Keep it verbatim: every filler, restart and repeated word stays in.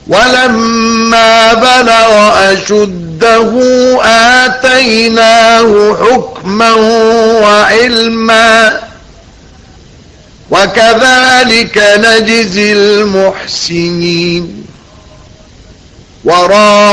ولما بلغ أشده آتيناه حكما وعلما وكذلك نجزي المحسنين.